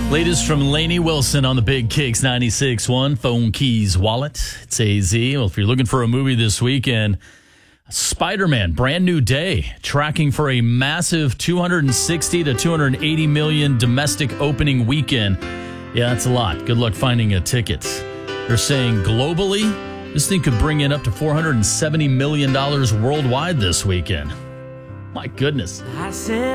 Latest from Lainey Wilson on the Big Kicks 96.1 Phone Keys Wallet. It's AZ. Well, if you're looking for a movie this weekend, Spider-Man, Brand New Day, tracking for a massive 260 to 280 million domestic opening weekend. Yeah, that's a lot. Good luck finding a ticket. They're saying globally, this thing could bring in up to $470 million worldwide this weekend. My goodness.